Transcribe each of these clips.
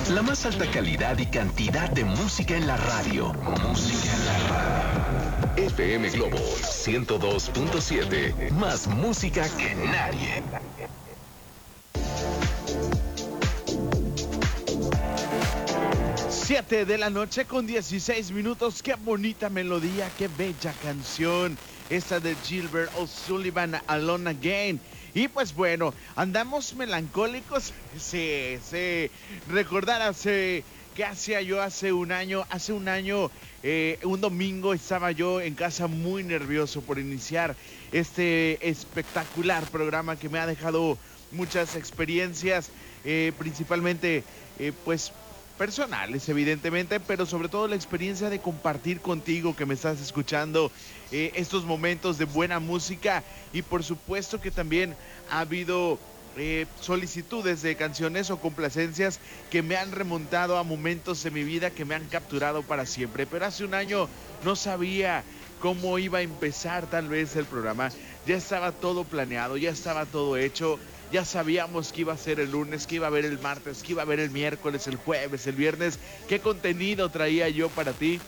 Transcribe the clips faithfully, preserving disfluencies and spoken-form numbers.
La más alta calidad y cantidad de música en la radio. Música en la radio. F M Globo ciento dos punto siete. Más música que nadie. siete de la noche con dieciséis minutos. Qué bonita melodía, qué bella canción. Esta de Gilbert O'Sullivan, Alone Again. Y pues bueno, andamos melancólicos. Sí, sí. Recordar hace, ¿qué hacía yo hace un año? Hace un año, eh, un domingo, estaba yo en casa muy nervioso por iniciar este espectacular programa que me ha dejado muchas experiencias, eh, principalmente, eh, pues, personales, evidentemente, pero sobre todo la experiencia de compartir contigo que me estás escuchando eh, estos momentos de buena música. Y por supuesto que también ha habido eh, solicitudes de canciones o complacencias que me han remontado a momentos de mi vida que me han capturado para siempre. Pero hace un año no sabía cómo iba a empezar tal vez el programa. Ya estaba todo planeado, ya estaba todo hecho. Ya sabíamos que iba a ser el lunes, que iba a haber el martes, que iba a haber el miércoles, el jueves, el viernes. ¿Qué contenido traía yo para ti?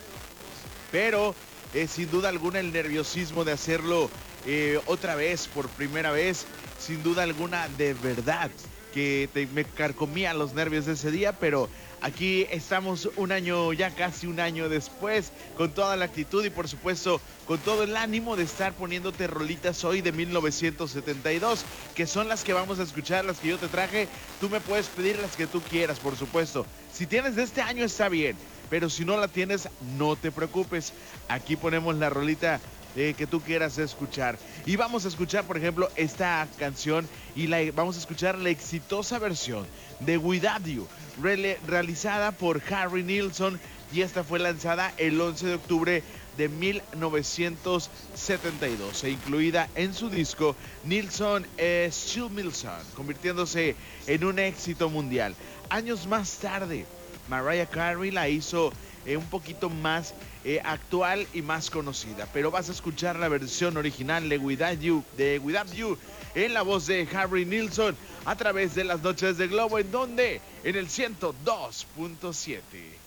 Pero eh, sin duda alguna el nerviosismo de hacerlo eh, otra vez, por primera vez, sin duda alguna, de verdad, que te, me carcomía los nervios de ese día, pero aquí estamos un año, ya casi un año después, con toda la actitud y por supuesto con todo el ánimo de estar poniéndote rolitas hoy de mil novecientos setenta y dos, que son las que vamos a escuchar, las que yo te traje. Tú me puedes pedir las que tú quieras, por supuesto. Si tienes de este año está bien, pero si no la tienes, no te preocupes. Aquí ponemos la rolita Eh, que tú quieras escuchar. Y vamos a escuchar, por ejemplo, esta canción y la, vamos a escuchar la exitosa versión de Without You, re realizada por Harry Nilsson, y esta fue lanzada el once de octubre de mil novecientos setenta y dos e incluida en su disco Nilsson eh, Still Nilsson, convirtiéndose en un éxito mundial. Años más tarde, Mariah Carey la hizo eh, un poquito más eh, actual y más conocida, pero vas a escuchar la versión original de Without You, de Without You, en la voz de Harry Nilsson, a través de las noches de Globo. ¿En dónde? En el ciento dos punto siete.